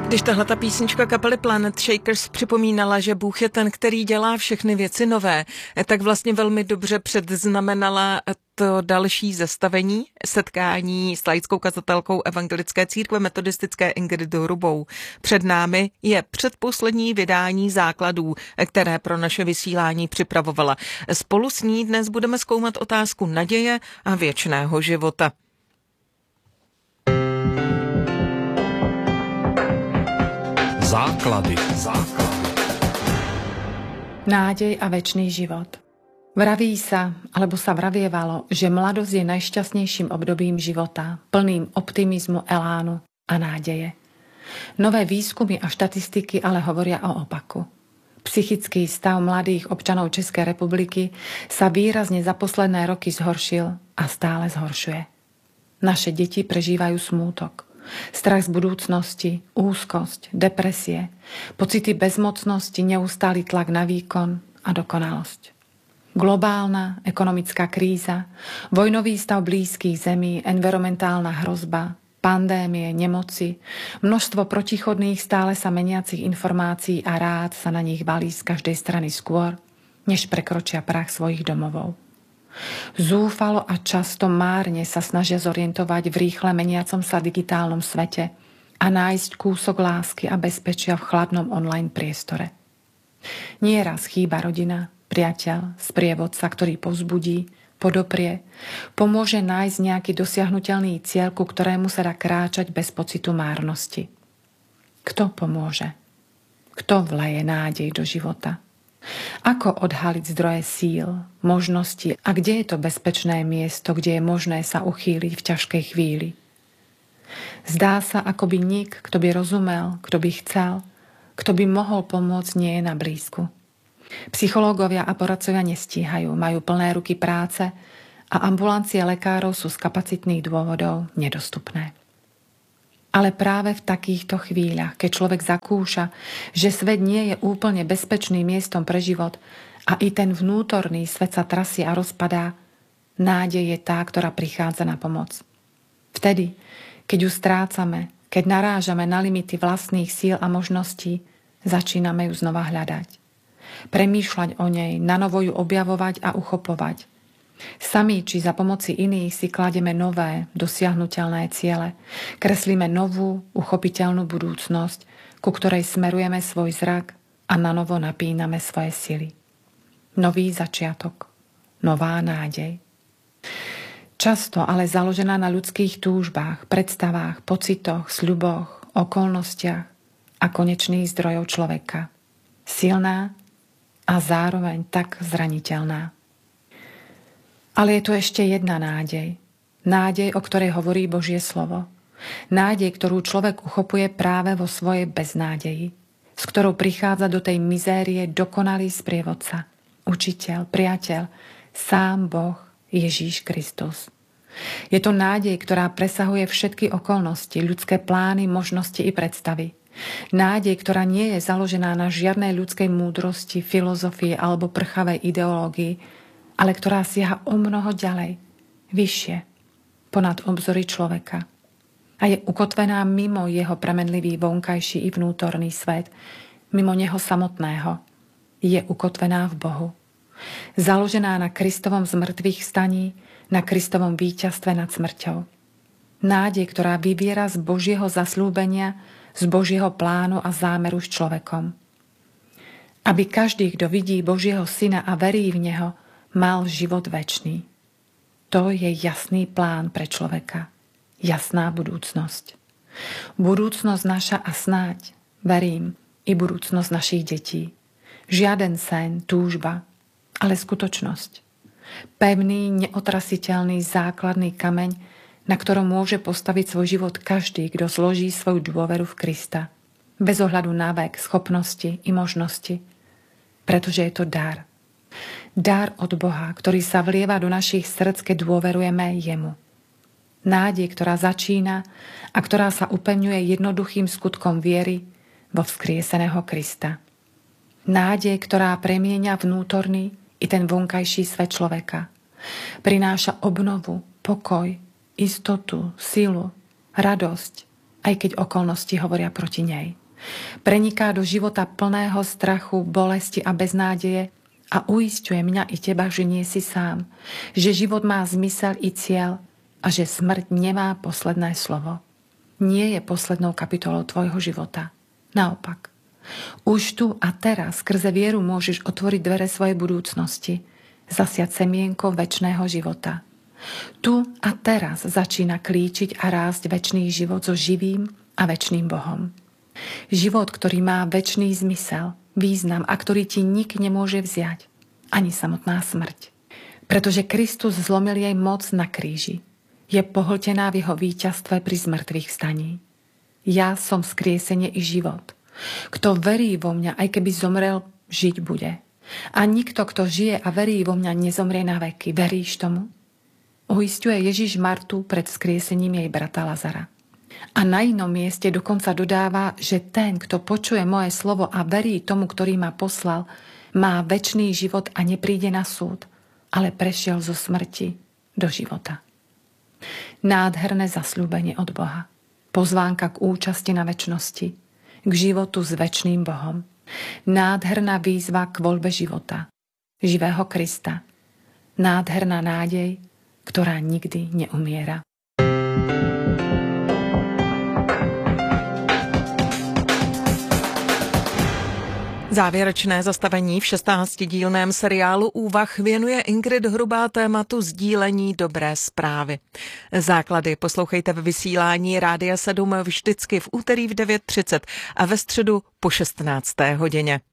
Když tahle ta písnička kapely Planet Shakers připomínala, že Bůh je ten, který dělá všechny věci nové, tak vlastně velmi dobře předznamenala to další zastavení setkání s laickou kazatelkou Evangelické církve metodistické Ingridou Rubou. Před námi je předposlední vydání základů, které pro naše vysílání připravovala. Spolu s ní dnes budeme zkoumat otázku naděje a věčného života. Základy. Nádej a večný život. Vraví sa, alebo sa vravievalo, že mladosť je najšťastnejším obdobím života, plným optimizmu, elánu a nádeje. Nové výskumy a štatistiky ale hovoria o opaku. Psychický stav mladých občanov Českej republiky sa výrazne za posledné roky zhoršil a stále zhoršuje. Naše deti prežívajú smútok, strach z budúcnosti, úzkosť, depresie, pocity bezmocnosti, neustály tlak na výkon a dokonalosť. Globálna ekonomická kríza, vojnový stav blízkych zemí, environmentálna hrozba, pandémie, nemoci, množstvo protichodných stále sa meniacich informácií a rád sa na nich valí z každej strany skôr, než prekročia prah svojich domovov. Zúfalo a často márne sa snažia zorientovať v rýchle meniacom sa digitálnom svete a nájsť kúsok lásky a bezpečia v chladnom online priestore. Nieraz chýba rodina, priateľ, sprievodca, ktorý povzbudí, podoprie, pomôže nájsť nejaký dosiahnuteľný cieľ, ku ktorému sa dá kráčať bez pocitu márnosti. Kto pomôže? Kto vleje nádej do života? Ako odhaliť zdroje síl, možnosti a kde je to bezpečné miesto, kde je možné sa uchýliť v ťažkej chvíli? Zdá sa, ako by nik, kto by rozumel, kto by chcel, kto by mohol pomôcť, nie je na blízku. Psychológovia a poradcovia nestíhajú, majú plné ruky práce a ambulancie lekárov sú z kapacitných dôvodov nedostupné. Ale práve v takýchto chvíľach, keď človek zakúša, že svet nie je úplne bezpečným miestom pre život a i ten vnútorný svet sa trasie a rozpadá, nádej je tá, ktorá prichádza na pomoc. Vtedy, keď ju strácame, keď narážame na limity vlastných síl a možností, začíname ju znova hľadať. Premýšľať o nej, nanovo ju objavovať a uchopovať. Sami či za pomoci iných si kladieme nové, dosiahnuteľné ciele, kreslíme novú, uchopiteľnú budúcnosť, ku ktorej smerujeme svoj zrak a nanovo napíname svoje sily. Nový začiatok, nová nádej. Často ale založená na ľudských túžbách, predstavách, pocitoch, sľuboch, okolnostiach a konečných zdrojov človeka. Silná a zároveň tak zraniteľná. Ale je tu ešte jedna nádej. Nádej, o ktorej hovorí Božie slovo. Nádej, ktorú človek uchopuje práve vo svojej beznádeji, s ktorou prichádza do tej mizérie dokonalý sprievodca, učiteľ, priateľ, sám Boh Ježíš Kristus. Je to nádej, ktorá presahuje všetky okolnosti, ľudské plány, možnosti i predstavy. Nádej, ktorá nie je založená na žiadnej ľudskej múdrosti, filozofii alebo prchavej ideológii, ale ktorá siaha o mnoho ďalej, vyššie, ponad obzory človeka. A je ukotvená mimo jeho premenlivý vonkajší i vnútorný svet, mimo neho samotného. Je ukotvená v Bohu. Založená na Kristovom zmrtvých staní, na Kristovom víťazstve nad smrťou. Nádej, ktorá vyviera z Božieho zasľúbenia, z Božieho plánu a zámeru s človekom. Aby každý, kto vidí Božieho syna a verí v neho, mal život večný. To je jasný plán pre človeka. Jasná budúcnosť. Budúcnosť naša a snáď, verím, i budúcnosť našich detí. Žiaden sen, túžba, ale skutočnosť. Pevný, neotrasiteľný základný kameň, na ktorom môže postaviť svoj život každý, kto zloží svoju dôveru v Krista. Bez ohľadu na vek, schopnosti i možnosti. Pretože je to dar. Dar od Boha, ktorý sa vlieva do našich srdc, keď dôverujeme jemu. Nádej, ktorá začína a ktorá sa upevňuje jednoduchým skutkom viery vo vzkrieseného Krista. Nádej, ktorá premieňa vnútorný i ten vonkajší svet človeka. Prináša obnovu, pokoj, istotu, silu, radosť, aj keď okolnosti hovoria proti nej. Preniká do života plného strachu, bolesti a beznádeje a uisťuje mňa i teba, že nie si sám, že život má zmysel i cieľ a že smrť nemá posledné slovo. Nie je poslednou kapitolou tvojho života. Naopak. Už tu a teraz skrze vieru môžeš otvoriť dvere svojej budúcnosti, zasiať semienko večného života. Tu a teraz začína klíčiť a rásť večný život so živým a večným Bohom. Život, ktorý má večný zmysel, význam a ktorý ti nik nemôže vziať, ani samotná smrť. Pretože Kristus zlomil jej moc na kríži. Je pohltená v jeho víťazstve pri zmrtvých vstaní. Ja som vzkriesenie i život. Kto verí vo mňa, aj keby zomrel, žiť bude. A nikto, kto žije a verí vo mňa, nezomrie na veky. Veríš tomu? Uisťuje Ježiš Martu pred vzkriesením jej brata Lazara. A na inom mieste dokonca dodáva, že ten, kto počuje moje slovo a verí tomu, ktorý ma poslal, má večný život a nepríde na súd, ale prešiel zo smrti do života. Nádherné zasľúbenie od Boha. Pozvánka k účasti na večnosti, k životu s večným Bohom. Nádherná výzva k voľbe života, živého Krista. Nádherná nádej, ktorá nikdy neumiera. Závěrečné zastavení v 16dílném seriálu Úvah věnuje Ingrid Hrubá tématu sdílení dobré zprávy. Základy poslouchejte ve vysílání Rádia 7 vždycky v úterý v 9:30 a ve středu po 16. hodině.